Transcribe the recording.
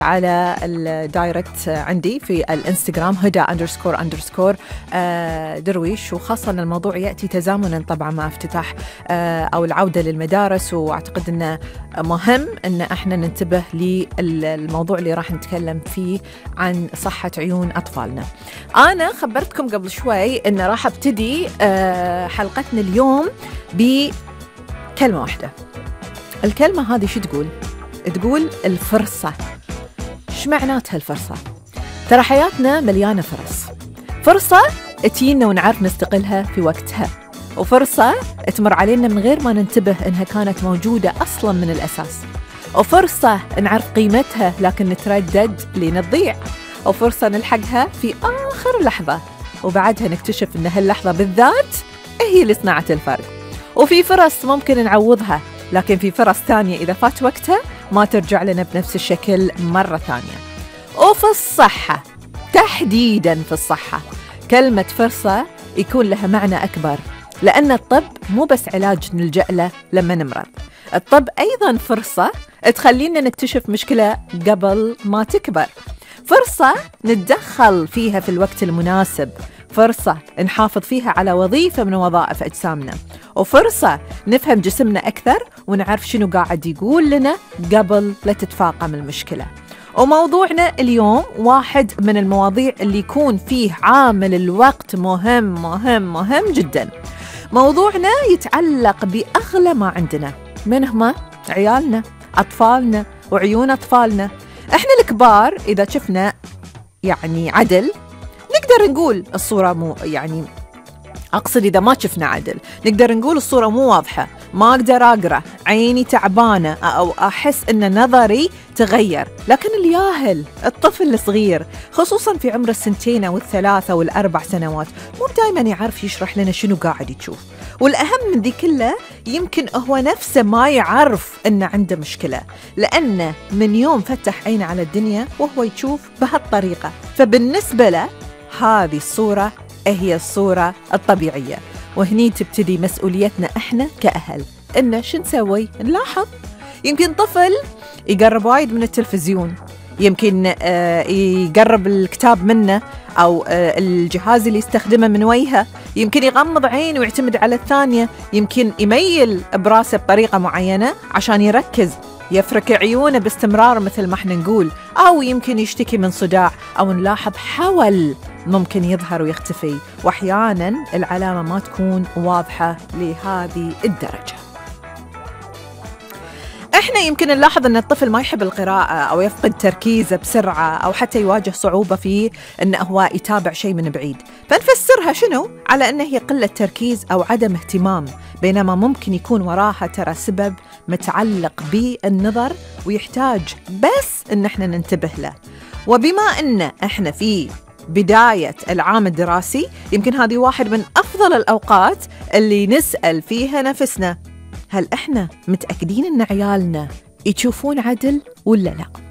على الدايركت عندي في الانستغرام هدى__ درويش، وخاصة الموضوع يأتي تزامنا طبعا مع افتتاح أو العودة للمدارس، وأعتقد أنه مهم أن احنا ننتبه للموضوع اللي راح نتكلم فيه عن صحة عيون أطفالنا. أنا خبرتكم قبل شوي أن راح ابتدي حلقتنا اليوم بكلمة واحدة. الكلمة هذه شو تقول؟ تقول الفرصة. إيش معناتها الفرصة؟ ترى حياتنا مليانة فرصة تجينا ونعرف نستغلها في وقتها، وفرصة تمر علينا من غير ما ننتبه إنها كانت موجودة أصلاً من الأساس، وفرصة نعرف قيمتها لكن نتردد لين تضيع، وفرصة نلحقها في آخر لحظة وبعدها نكتشف إن هاللحظة بالذات هي اللي صنعت الفرق. وفي فرص ممكن نعوضها، لكن في فرص ثانية إذا فات وقتها ما ترجع لنا بنفس الشكل مرة ثانية. وفي الصحة تحديداً في الصحة كلمة فرصة يكون لها معنى أكبر، لأن الطب مو بس علاج نلجأ له لما نمرض، الطب أيضاً فرصة تخلينا نكتشف مشكلة قبل ما تكبر، فرصة نتدخل فيها في الوقت المناسب، فرصة نحافظ فيها على وظيفة من وظائف أجسامنا، وفرصة نفهم جسمنا أكثر ونعرف شنو قاعد يقول لنا قبل لا تتفاقم المشكلة. وموضوعنا اليوم واحد من المواضيع اللي يكون فيه عامل الوقت مهم جدا. موضوعنا يتعلق بأغلى ما عندنا، من هما؟ عيالنا، أطفالنا، وعيون أطفالنا. إحنا الكبار إذا شفنا عدل نقدر نقول الصورة مو أقصد إذا ما شفنا عدل نقدر نقول الصورة مو واضحة، ما أقدر أقرأ، عيني تعبانة، أو أحس أن نظري تغير. لكن الياهل الطفل الصغير خصوصا في عمر 2 أو 3 أو 4 سنوات مو دايما يعرف يشرح لنا شنو قاعد يشوف، والأهم من ذي كله يمكن هو نفسه ما يعرف أنه عنده مشكلة، لأنه من يوم فتح عينه على الدنيا وهو يشوف بهالطريقة، فبالنسبة له هذه الصورة هي الصورة الطبيعية. وهني تبتدي مسؤوليتنا إحنا كأهل، إنه شو نسوي؟ نلاحظ. يمكن طفل يقرب وايد من التلفزيون، يمكن يقرب الكتاب منه أو الجهاز اللي يستخدمه من وجهه، يمكن يغمض عين ويعتمد على الثانية، يمكن يميل براسه بطريقة معينة عشان يركز، يفرك عيونه باستمرار مثل ما احنا نقول، أو يمكن يشتكي من صداع، أو نلاحظ حول ممكن يظهر ويختفي، وأحياناً العلامة ما تكون واضحة لهذه الدرجة. إحنا يمكن نلاحظ أن الطفل ما يحب القراءة أو يفقد تركيزه بسرعة، أو حتى يواجه صعوبة في أنه هو يتابع شيء من بعيد، فنفسرها شنو؟ على أنه هي قلة تركيز أو عدم اهتمام، بينما ممكن يكون وراها ترى سبب متعلق بالنظر ويحتاج بس أن احنا ننتبه له. وبما أن احنا في بداية العام الدراسي، يمكن هذه واحد من أفضل الأوقات اللي نسأل فيها نفسنا، هل إحنا متأكدين أن عيالنا يشوفون عدل ولا لا؟